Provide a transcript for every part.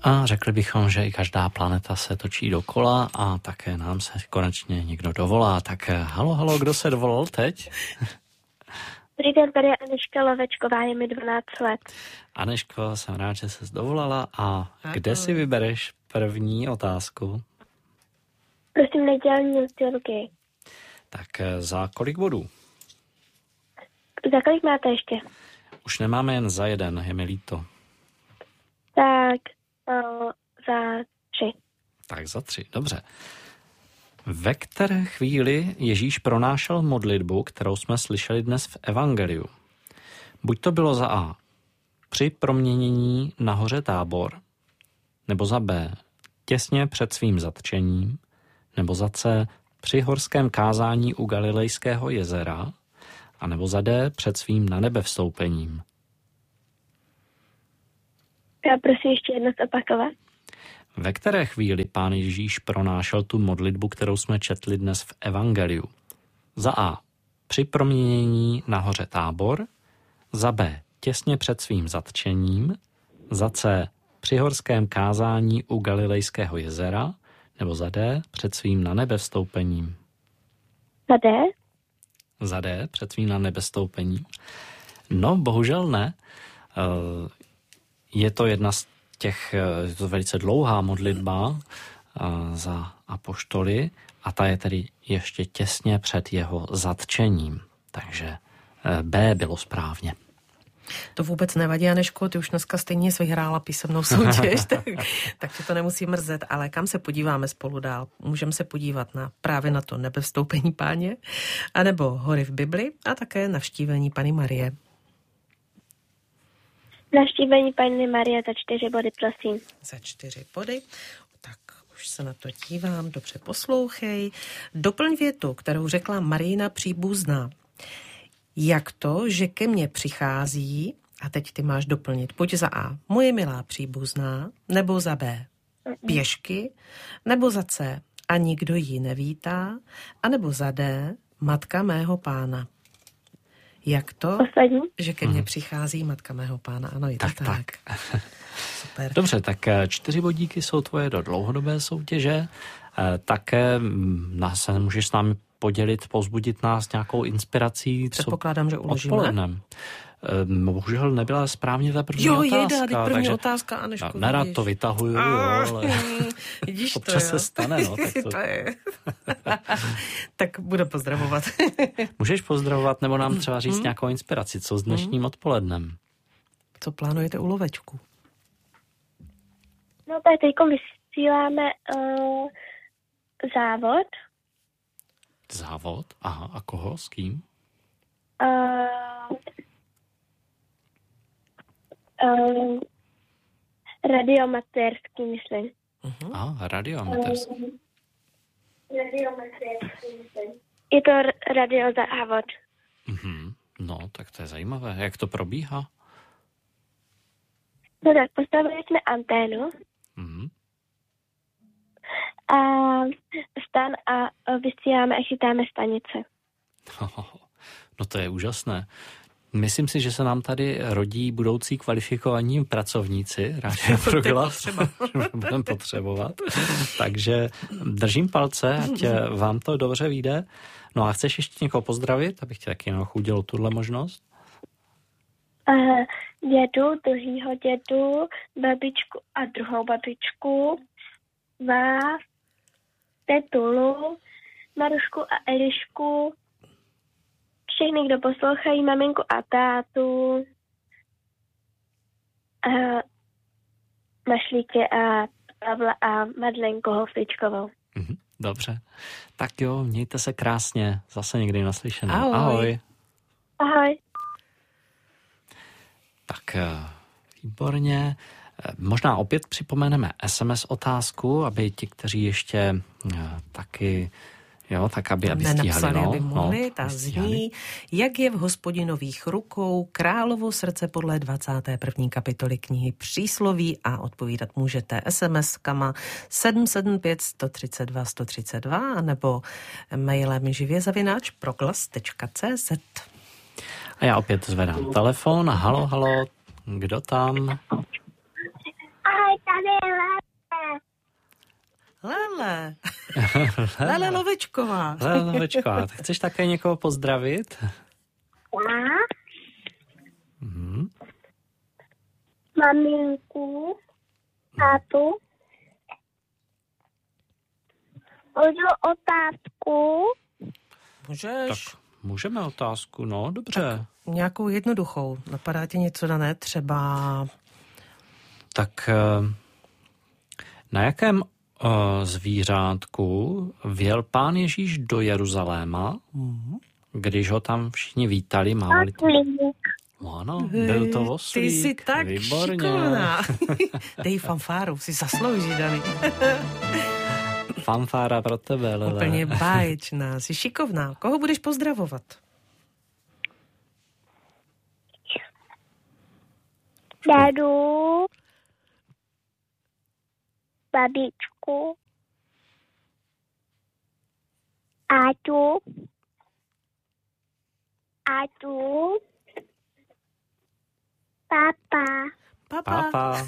A řekli bychom, že i každá planeta se točí dokola a také nám se konečně někdo dovolá. Tak halo, kdo se dovolal teď? Dobrý den, tady je Aneška Lovečková, je mi 12 let. Aneško, jsem rád, že ses dovolala. A kde si vybereš první otázku? Prosím, nedělní útilky. Tak za kolik bodů? Za kolik máte ještě? Už nemáme jen za jeden, je mi líto. Tak za 3. Tak za 3, dobře. Ve které chvíli Ježíš pronášel modlitbu, kterou jsme slyšeli dnes v Evangeliu? Buď to bylo za A. Při proměnění na hoře Tábor, nebo za B. Těsně před svým zatčením, nebo za C. Při horském kázání u Galilejského jezera, a nebo za D. před svým na nebe vstoupením. Já prosím ještě jedno zopakovat. Ve které chvíli Pán Ježíš pronášel tu modlitbu, kterou jsme četli dnes v Evangeliu? Za A. Při proměnění na hoře Tábor, za B. Těsně před svým zatčením, za C. Při horském kázání u Galilejského jezera, nebo za D. před svým na nebe vstoupením. Za D? Za D. Před svým na nebe vstoupením. No, bohužel ne. Je to jedna z těch, je to velice dlouhá modlitba za apoštoly a ta je tedy ještě těsně před jeho zatčením. Takže B bylo správně. To vůbec nevadí, Aneško, ty už dneska stejně jsi vyhrála písemnou soutěž, tak tě to nemusí mrzet, ale kam se podíváme spolu dál? Můžeme se podívat právě na to nebevstoupení Páně, anebo hory v Bibli a také navštívení Panny Marie. Navštívení Panny Marie za 4 body, prosím. Za 4 body. Tak už se na to dívám, dobře poslouchej. Doplň větu, kterou řekla Marijina příbuzná. Jak to, že ke mně přichází, a teď ty máš doplnit, buď za A, moje milá příbuzná, nebo za B, pěšky, nebo za C, a nikdo ji nevítá, anebo za D, matka mého Pána. Jak to, Poslední? že ke mně přichází matka mého Pána? Ano, je to tak. Super. Dobře, tak 4 bodíky jsou tvoje do dlouhodobé soutěže. Také se můžeš s námi podělit, povzbudit nás nějakou inspirací. Předpokládám, že uložíme. Odpolednem. Bohužel nebyla správně ta první otázka. První otázka, Aneško. Nerad to vytahuju, ale vidíš občas to, se stane. No, tak to je. Tak budu pozdravovat. Můžeš pozdravovat nebo nám třeba říct nějakou inspiraci, co s dnešním odpolednem? Co plánujete u Lovečku? No tak teďko vysíláme závod. Závod? Aha, a koho? S kým? Radioamatérský, myslím. Radioamatérský. Je to radiozávod. No, tak to je zajímavé. Jak to probíhá? No tak, postavili jsme anténu. A stan a vysíláme a chytáme stanice. No to je úžasné. Myslím si, že se nám tady rodí budoucí kvalifikovaní pracovníci Rádia Proglas. Budeme potřebovat. Takže držím palce, ať vám to dobře vyjde. No a chceš ještě někoho pozdravit, abych tě taky udělal tuhle možnost? Dědu, druhýho dědu, babičku a druhou babičku, vás, tetulu, Marušku a Elišku, všechny, kdo poslouchají, maminku a tátu, a Mašlíky a Pavla a Madlenku Hofličkovou. Dobře. Tak jo, mějte se krásně. Zase někdy naslyšenou. Ahoj. Ahoj. Ahoj. Tak výborně. Možná opět připomeneme SMS otázku, aby ti, kteří ještě taky, jo, tak aby stíhali. Aby mohli, ta zní, jak je v Hospodinových rukou Královo srdce podle 21. kapitoly knihy Přísloví, a odpovídat můžete SMS-kama 775 132 132 nebo mailem živě@proglas.cz. A já opět zvedám telefon. Halo, kdo tam? Ahoj, tady je Lele. Lele Lovečková. Lele Lovečková. Tak chceš také někoho pozdravit? Já, Mhm. maminku, tátu, Ožo, otázku. Můžeš Tak můžeme otázku, no, dobře. nějakou jednoduchou. Napadá ti něco dané? Třeba Tak na jakém zvířátku vjel Pán Ježíš do Jeruzaléma, když ho tam všichni vítali, mávali? Oslík. Ano, byl to oslík. Ty jsi tak Výborně. šikovná. Dej fanfáru, si zaslouží, Dani. Fanfára pro tebe, Lele. Úplně báječná, jsi šikovná. Koho budeš pozdravovat? Dadu, babičku, Áťu, papa. Papa.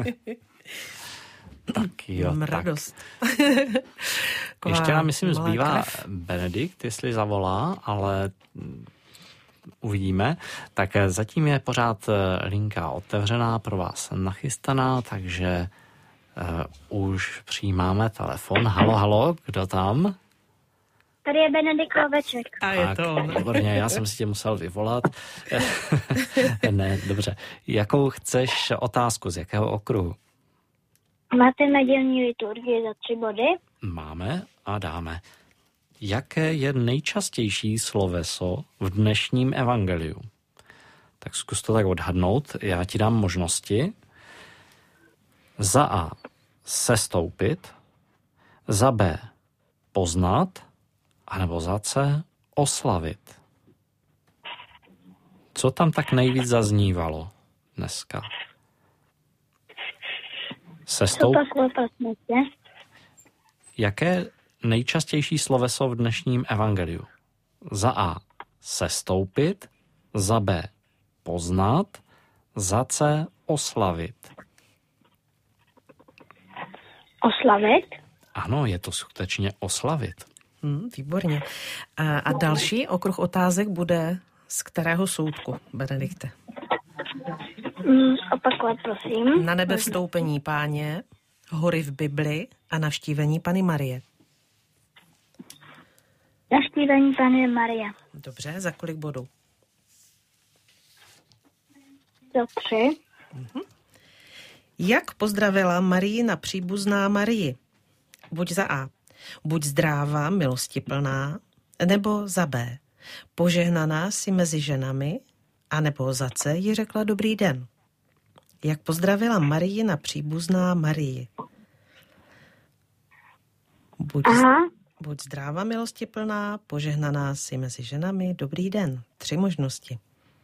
Tak jo, Mám tak. radost. Ještě nám, myslím, malá zbývá krev. Benedikt, jestli zavolá, ale uvidíme. Tak zatím je pořád linka otevřená, pro vás nachystaná, takže už přijímáme telefon. Halo, kdo tam? Tady je Benedikt Loveček. A je Tak, to on. Výborně, já jsem si tě musel vyvolat. Ne, dobře. Jakou chceš otázku, z jakého okruhu? Máte nedělní liturgii za 3 body? Máme a dáme. Jaké je nejčastější sloveso v dnešním evangeliu? Tak zkus to tak odhadnout. Já ti dám možnosti. Za A sestoupit, za B poznat, anebo za C oslavit. Co tam tak nejvíc zaznívalo dneska? Jaké nejčastější sloveso v dnešním evangeliu? Za A sestoupit, za B poznat, za C oslavit. Oslavit? Ano, je to skutečně oslavit. Výborně. A další okruh otázek bude z kterého soudku, Benedikte? Opakovat, prosím. Na nebe vstoupení Páně, hory v Bibli a navštívení Panny Marie. Navštívení Panny Marie. Dobře, za kolik bodů? Za 3. Jak pozdravila Marijina příbuzná Marii? Buď za A. Buď zdrává, milostiplná, nebo za B. Požehnaná si mezi ženami, anebo za C jí řekla dobrý den. Jak pozdravila Marijina příbuzná Marii? Buď zdrává, milostiplná, požehnaná si mezi ženami, dobrý den. 3 možnosti.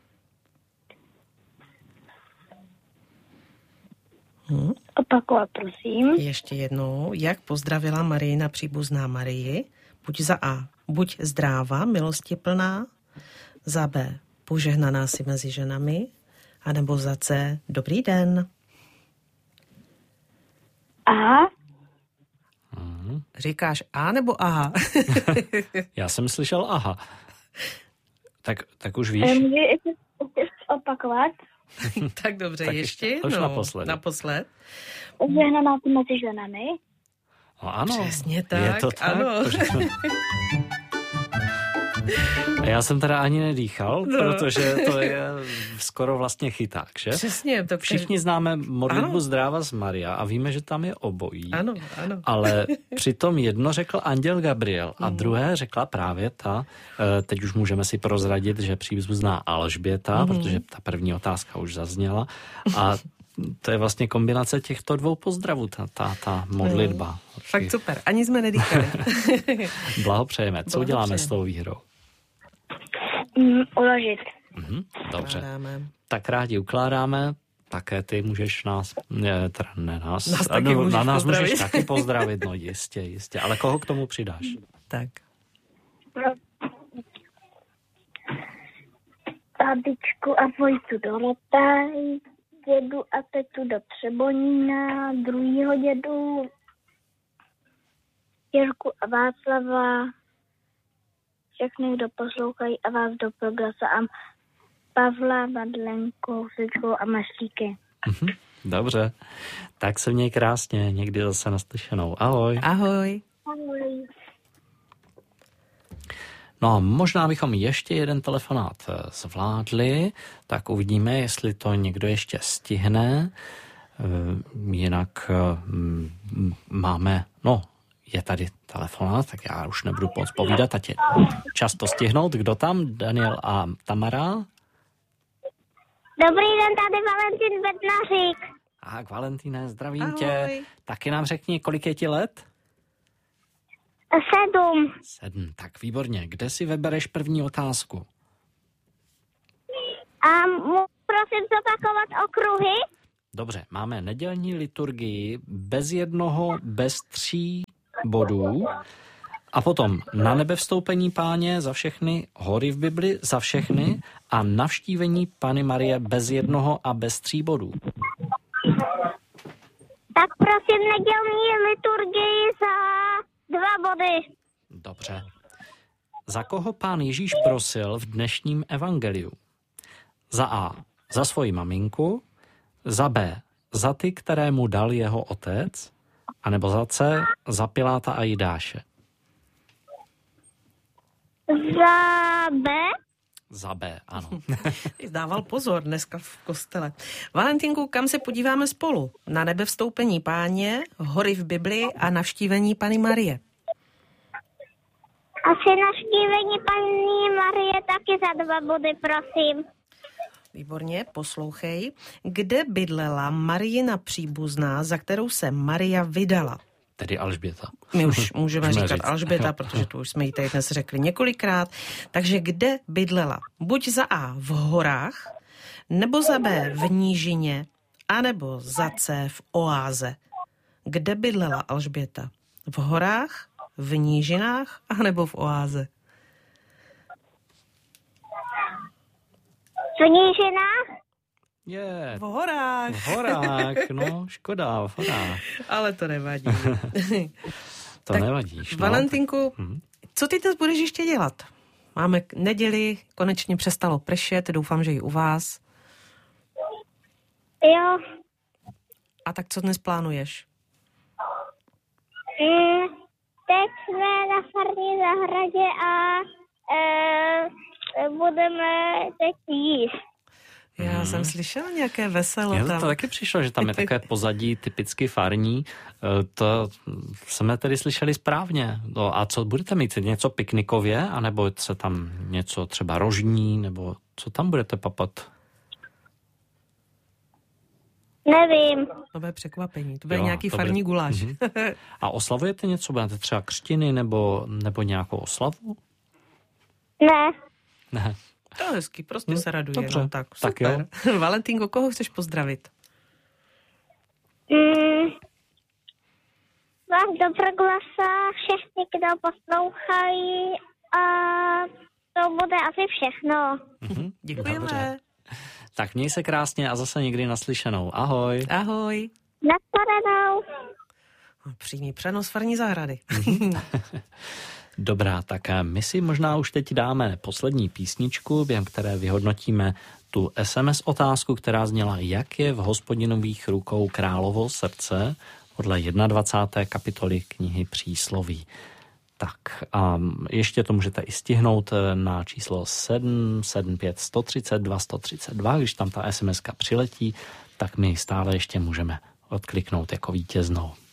Opakovat, prosím. Ještě jednou, jak pozdravila Marijina příbuzná Marii? Buď za A. Buď zdrává, milostiplná, za B. Požehnaná si mezi ženami, anebo za C. Dobrý den. Aha. Říkáš A nebo aha? Já jsem slyšel aha. Tak už víš? Můžu ještě opakovat? Tak dobře, Tak ještě ještě, už jednou. naposled. Požehnaná si mezi ženami. No ano. Přesně tak, Je to tak? ano. A já jsem teda ani nedýchal, No. protože to je skoro vlastně chyták, že? Přesně. To Všichni známe modlitbu Ano. Zdráva z Maria a víme, že tam je obojí. Ano. Ale přitom jedno řekl anděl Gabriel a druhé řekla právě ta, teď už můžeme si prozradit, že příbuzná Alžběta, protože ta první otázka už zazněla a to je vlastně kombinace těchto 2 pozdravů, ta modlitba. Fakt super, ani jsme nedýchali. Blahopřejeme. Co uděláme s tou výhrou? Uložit. Dobře. Ukládáme. Tak rádi ukládáme. Také ty můžeš nás, Nás taky můžeš na nás pozdravit. můžeš taky pozdravit, no jistě. Ale koho k tomu přidáš? Tak. Babičku a Vojtu do Letaj, dědu a tetu do Třebonína, druhýho dědu Jirku a Václava, všechny, kdo poslouchají a vás do proglasa, Pavla, Madlenku, Sličkou a Maštíky. Dobře, tak se měj krásně, někdy zase naslyšenou. Ahoj. Ahoj. Ahoj. No a možná bychom ještě jeden telefonát zvládli, tak uvidíme, jestli to někdo ještě stihne. Jinak máme, je tady telefonát, tak já už nebudu moc povídat, ať je čas to stihnout. Kdo tam? Daniel a Tamara? Dobrý den, tady Valentín Bednařík. Tak Valentíne, zdravím Ahoj. tě. Taky nám řekni, kolik je ti let? 7. 7, tak výborně. Kde si vybereš první otázku? A prosím zopakovat okruhy. Dobře, máme nedělní liturgii bez jednoho, bez 3 bodů. A potom na nebevstoupení Páně za všechny, hory v Bibli za všechny a navštívení Panny Marie bez jednoho a bez 3 bodů. Tak prosím nedělní liturgii za 2 body. Dobře. Za koho Pán Ježíš prosil v dnešním evangeliu? Za A. Za svoji maminku, za B. Za ty, které mu dal jeho otec, anebo za C. Za Piláta a Jidáše. Za B. Za B, ano. Dával pozor dneska v kostele. Valentinku, kam se podíváme spolu? Na nebevstoupení Páně, hory v Bibli a navštívení Panny Marie. Asi navštívení Panny Marie taky za 2 body, prosím. Výborně, poslouchej. Kde bydlela Marijina příbuzná, za kterou se Maria vydala? Tedy Alžběta. My už můžeme říkat říct. Alžběta, protože to už jsme jí tady dnes řekli několikrát. Takže kde bydlela? Buď za A v horách, nebo za B v nížině, anebo za C v oáze. Kde bydlela Alžběta? V horách, v nížinách, anebo v oáze? V nížinách? Je, V horách. v horách, škoda, v horách. Ale to nevadí. To tak nevadíš. Valentinku, co ty dnes budeš ještě dělat? Máme neděli, konečně přestalo pršet, doufám, že i u vás. Jo. A tak co dnes plánuješ? Teď jsme na farní zahradě a budeme teď jíst. Já jsem slyšela nějaké veselo Já tam. to taky přišlo, že tam je takové pozadí typicky farní. To jsme tedy slyšeli správně. No a co budete mít? Něco piknikově? A nebo se tam něco třeba rožní? Nebo co tam budete papat? Nevím. To bude překvapení. To bude Jo, nějaký to farní bude- guláš. A oslavujete něco? Budete třeba křtiny nebo nějakou oslavu? Ne. Ne. To je hezky, prostě se raduje. dobře. No, tak Tak super. Valentinko, koho chceš pozdravit? Vás do proglasa, všechny, kdo poslouchají a to bude asi všechno. Děkujeme. Dobře. Tak měj se krásně a zase někdy naslyšenou. Ahoj. Ahoj. Nashledanou. Přímý přenos farní zahrady. Dobrá, tak my si možná už teď dáme poslední písničku, během které vyhodnotíme tu SMS otázku, která zněla, jak je v Hospodinových rukou královo srdce podle 21. kapitoly knihy Přísloví. Tak a ještě to můžete i stihnout na číslo 775 132 132, když tam ta SMS-ka přiletí, tak my stále ještě můžeme odkliknout jako vítěznou.